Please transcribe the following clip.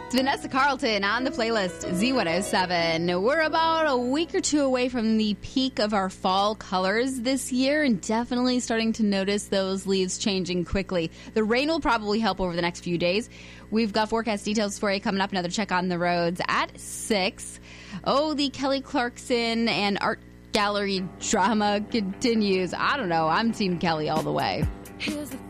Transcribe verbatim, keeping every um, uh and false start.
It's Vanessa Carlton on the playlist Z one oh seven. We're about a week or two away from the peak of our fall colors this year and definitely starting to notice those leaves changing quickly. The rain will probably help over the next few days. We've got forecast details for you coming up. Another check on the roads at six. Oh, the Kelly Clarkson and Art Gallery drama continues. I don't know. I'm Team Kelly all the way.